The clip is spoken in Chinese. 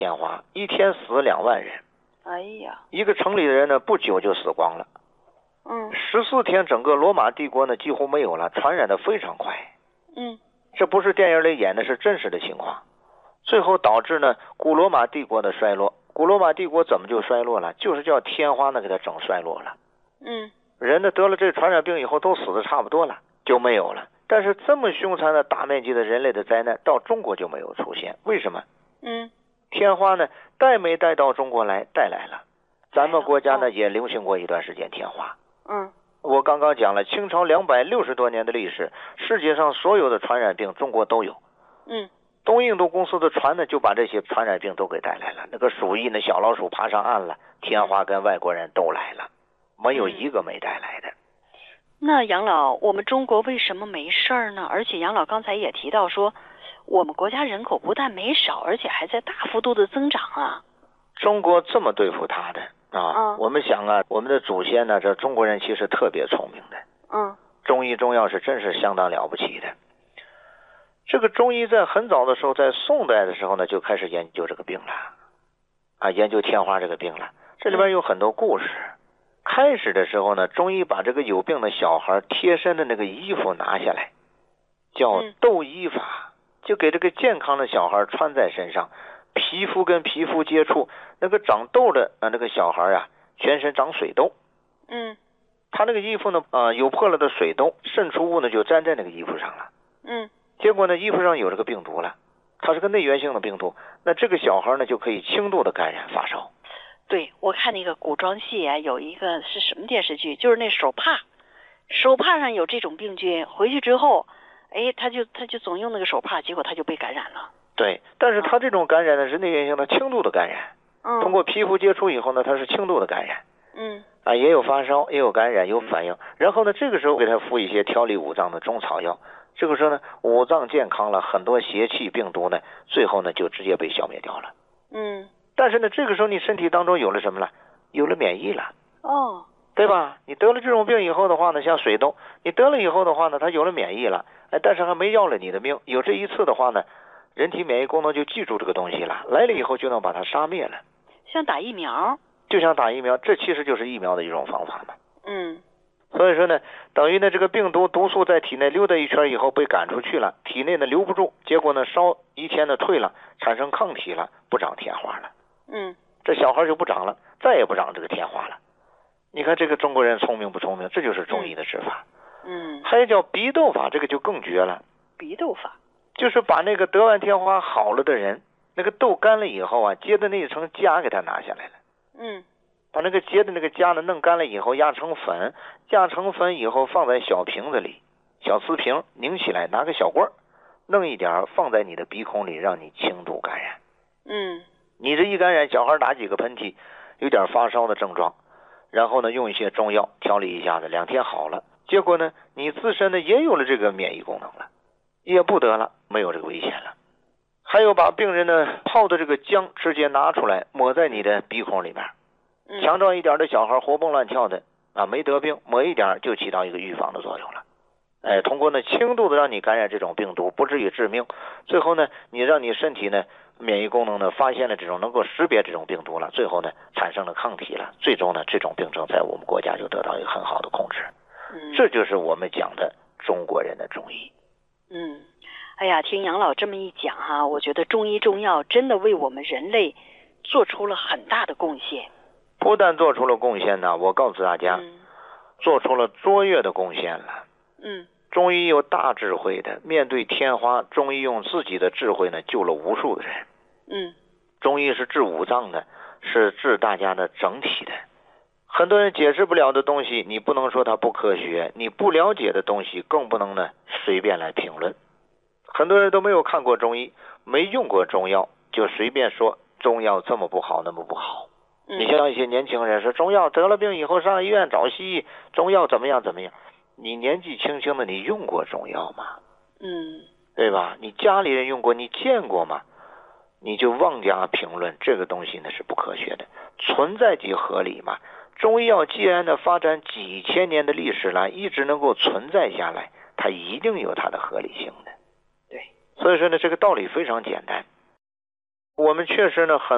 天花，一天死2万人。 哎呀， 一个城里的人呢，不久就死光了。14天，整个罗马帝国呢几乎没有了，传染的非常快。这不是电影里演的，是真实的情况。最后导致呢古罗马帝国的衰落。古罗马帝国怎么就衰落了？就是叫天花呢给它整衰落了。人呢得了这传染病以后都死的差不多了，就没有了。但是这么凶残的大面积的人类的灾难到中国就没有出现，为什么？天花呢带没带到中国来？带来了。咱们国家呢也流行过一段时间天花。我刚刚讲了，清朝260多年的历史，世界上所有的传染病中国都有。东印度公司的船呢就把这些传染病都给带来了。那个鼠疫呢，小老鼠爬上岸了，天花跟外国人都来了，没有一个没带来的。 那杨老，我们中国为什么没事儿呢？而且杨老刚才也提到说，我们国家人口不但没少，而且还在大幅度的增长啊。 中国这么对付他的啊，我们想啊，我们的祖先呢，这中国人其实特别聪明的。中医中药是真是相当了不起的。这个中医在很早的时候，在宋代的时候呢，就开始研究这个病了，研究天花这个病了。这里边有很多故事。开始的时候呢，中医把这个有病的小孩贴身的那个衣服拿下来，叫斗衣法，就给这个健康的小孩穿在身上，皮肤跟皮肤接触，那个长痘的那个小孩啊，全身长水痘。他那个衣服呢，有破了的水痘渗出物呢，就粘在那个衣服上了。结果呢，衣服上有这个病毒了，它是个内源性的病毒，那这个小孩呢就可以轻度的感染发烧。 对，我看那个古装戏啊，有一个是什么电视剧，就是那手帕上有这种病菌，回去之后，他就总用那个手帕，结果他就被感染了。 对，但是他这种感染呢是内源性的轻度的感染，通过皮肤接触以后呢，它是轻度的感染。也有发烧，也有感染，有反应。然后呢，这个时候给他服一些调理五脏的中草药，这个时候呢，五脏健康了，很多邪气病毒呢，最后呢就直接被消灭掉了。但是呢，这个时候你身体当中有了什么了？有了免疫了。对吧？你得了这种病以后的话呢，像水痘，你得了以后的话呢，它有了免疫了，但是还没要了你的命。有这一次的话呢，人体免疫功能就记住这个东西了，来了以后就能把它杀灭了。 像打疫苗。 就像打疫苗，这其实就是疫苗的一种方法嘛。所以说呢，等于呢这个病毒毒素在体内溜达一圈以后被赶出去了，体内呢留不住，结果呢烧一天呢退了，产生抗体了，不长天花了。这小孩就不长了，再也不长这个天花了。你看这个中国人聪明不聪明？这就是中医的治法。还有叫鼻窦法，这个就更绝了。 鼻窦法就是把那个得完天花好了的人，那个窦干了以后啊，结的那一层痂给他拿下来了。把那个结的那个痂呢弄干了以后压成粉，压成粉以后放在小瓶子里，小瓷瓶拧起来，拿个小棍儿弄一点放在你的鼻孔里，让你轻度感染。你这一感染，小孩打几个喷嚏，有点发烧的症状，然后呢用一些中药调理一下子，2天好了。结果呢你自身呢也有了这个免疫功能了，也不得了，没有这个危险了。还有把病人呢泡的这个姜直接拿出来抹在你的鼻孔里面，强壮一点的小孩活蹦乱跳的没得病，抹一点就起到一个预防的作用了。通过呢轻度的让你感染这种病毒，不至于致命。最后呢你让你身体呢免疫功能呢发现了这种能够识别这种病毒了，最后呢产生了抗体了，最终呢这种病症在我们国家就得到一个很好的控制。这就是我们讲的中国人的中医。 哎呀，听杨老这么一讲哈，我觉得中医中药真的为我们人类做出了很大的贡献。 不但做出了贡献呢，我告诉大家，做出了卓越的贡献了。中医有大智慧的，面对天花，中医用自己的智慧呢救了无数的人。中医是治五脏的，是治大家的整体的。很多人解释不了的东西，你不能说它不科学，你不了解的东西更不能呢随便来评论。很多人都没有看过中医，没用过中药，就随便说中药这么不好那么不好。你像一些年轻人说中药得了病以后上医院找西医，中药怎么样怎么样。你年纪轻轻的你用过中药吗？对吧？你家里人用过，你见过吗？你就妄加评论，这个东西呢是不科学的。存在即合理嘛。中医药既然呢发展几千年的历史来，一直能够存在下来，它一定有它的合理性的。 对， 所以说呢这个道理非常简单。我们确实呢很